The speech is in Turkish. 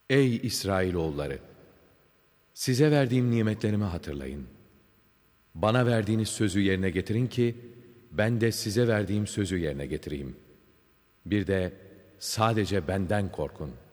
Ey İsrailoğulları! Size verdiğim nimetlerimi hatırlayın. Bana verdiğiniz sözü yerine getirin ki, ben de size verdiğim sözü yerine getireyim. Bir de sadece benden korkun.